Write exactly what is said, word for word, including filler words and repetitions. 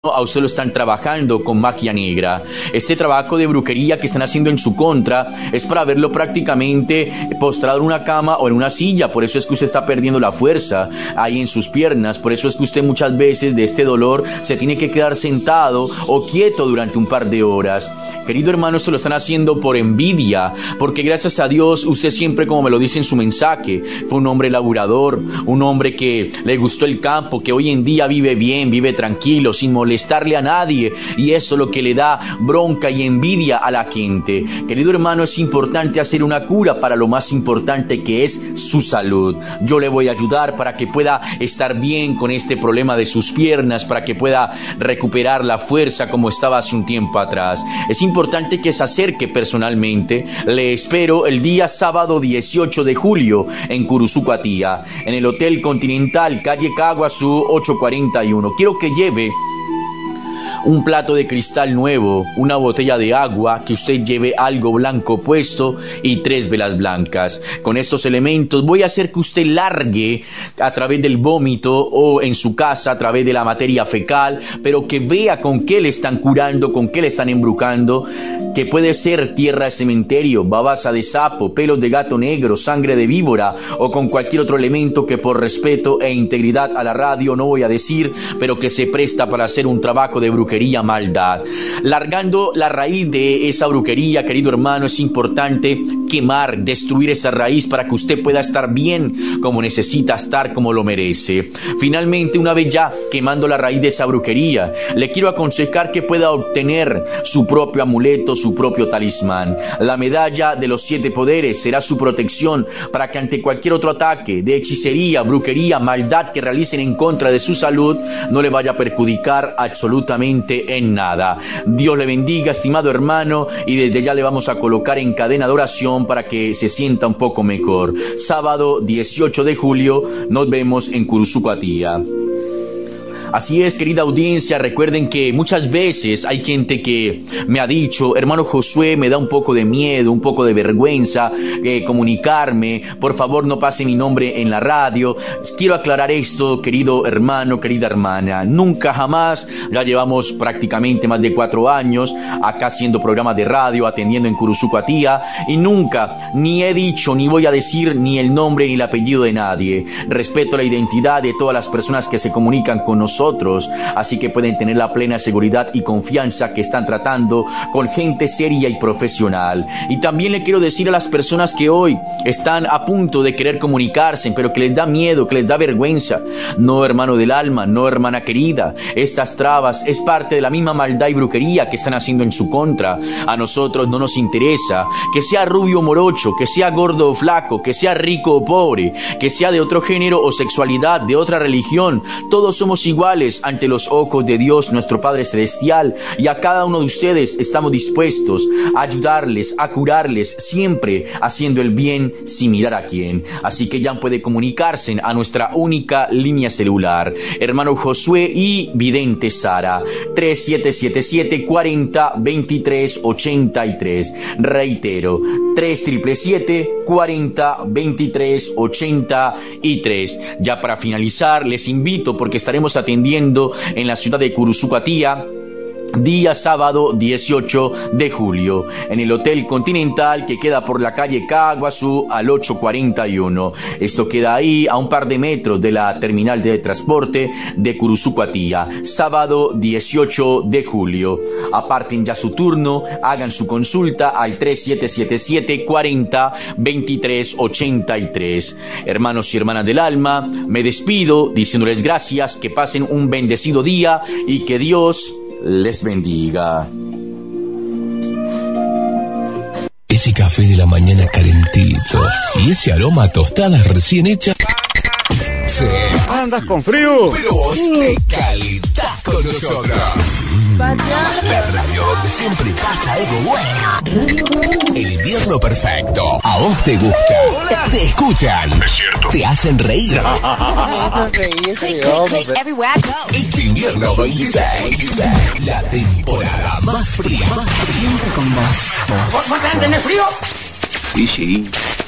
a usted lo están trabajando con magia negra. Este trabajo de brujería que están haciendo en su contra es para verlo prácticamente postrado en una cama o en una silla. Por eso es que usted está perdiendo la fuerza ahí en sus piernas. Por eso es que usted muchas veces de este dolor se tiene que quedar sentado o quieto durante un par de horas. Querido hermano, esto lo están haciendo por envidia, porque gracias a Dios usted siempre, como me lo dice en su mensaje, fue un hombre laburador, un hombre que le gustó el campo, que hoy en día vive bien, vive tranquilo, sin molestar molestarle a nadie, y eso es lo que le da bronca y envidia a la gente. Querido hermano, es importante hacer una cura para lo más importante, que es su salud. Yo le voy a ayudar para que pueda estar bien con este problema de sus piernas, para que pueda recuperar la fuerza como estaba hace un tiempo atrás. Es importante que se acerque personalmente. Le espero el día sábado dieciocho de julio en Curuzucuatía, en el Hotel Continental, calle Caguazú ocho cuarenta y uno. Quiero que lleve un plato de cristal nuevo, una botella de agua, que usted lleve algo blanco puesto y tres velas blancas. Con estos elementos voy a hacer que usted largue a través del vómito o en su casa a través de la materia fecal, pero que vea con qué le están curando, con qué le están embrujando, que puede ser tierra de cementerio, babasa de sapo, pelos de gato negro, sangre de víbora o con cualquier otro elemento que por respeto e integridad a la radio no voy a decir, pero que se presta para hacer un trabajo de brujería. Brujería, maldad. Largando la raíz de esa brujería, querido hermano, es importante quemar, destruir esa raíz para que usted pueda estar bien como necesita estar, como lo merece. Finalmente, una vez ya quemando la raíz de esa brujería, le quiero aconsejar que pueda obtener su propio amuleto, su propio talismán. La medalla de los siete poderes será su protección para que ante cualquier otro ataque de hechicería, brujería, maldad que realicen en contra de su salud, no le vaya a perjudicar absolutamente en nada. Dios le bendiga, estimado hermano, y desde ya le vamos a colocar en cadena de oración para que se sienta un poco mejor. Sábado dieciocho de julio nos vemos en Curuzucuatía. Así es, querida audiencia, recuerden que muchas veces hay gente que me ha dicho: hermano Josué, me da un poco de miedo, un poco de vergüenza eh, comunicarme, por favor no pase mi nombre en la radio. Quiero aclarar esto, querido hermano, querida hermana, nunca jamás, ya llevamos prácticamente más de cuatro años acá haciendo programas de radio, atendiendo en Curuzucuatía, y nunca ni he dicho, ni voy a decir ni el nombre ni el apellido de nadie. Respeto la identidad de todas las personas que se comunican con nosotros, así que pueden tener la plena seguridad y confianza que están tratando con gente seria y profesional. Y también le quiero decir a las personas que hoy están a punto de querer comunicarse, pero que les da miedo, que les da vergüenza: no, hermano del alma, no, hermana querida, estas trabas es parte de la misma maldad y brujería que están haciendo en su contra. A nosotros no nos interesa que sea rubio o morocho, que sea gordo o flaco, que sea rico o pobre, que sea de otro género o sexualidad, de otra religión. Todos somos iguales ante los ojos de Dios, nuestro Padre Celestial, y a cada uno de ustedes estamos dispuestos a ayudarles, a curarles, siempre haciendo el bien sin mirar a quién. Así que ya puede comunicarse a nuestra única línea celular, hermano Josué y vidente Sara, tres siete siete siete, cuarenta, veintitrés, ochenta y tres. Reitero, tres siete siete, cuarenta, veintitrés, ochenta y tres. Ya para finalizar, les invito, porque estaremos atendiendo en la ciudad de Curuzucuatía, día sábado dieciocho de julio, en el Hotel Continental, que queda por la calle Caguazú al ocho cuarenta y uno. Esto queda ahí a un par de metros de la terminal de transporte de Curuzucuatía. Sábado dieciocho de julio. Aparten ya su turno, hagan su consulta al tres siete siete siete, cuarenta, veintitrés, ochenta y tres. Hermanos y hermanas del alma, me despido diciéndoles gracias, que pasen un bendecido día y que Dios les bendiga. Ese café de la mañana calentito y ese aroma a tostadas recién hechas. Sí. ¿Andas con frío? Pero vos te calentás con nosotros. La radio donde siempre pasa algo bueno. El invierno perfecto. A vos te gusta. Te escuchan. Es cierto. Te hacen reír. Este invierno veintiséis. La temporada más fría. Siempre con vos. ¿Vos, vos tenés frío? Y sí.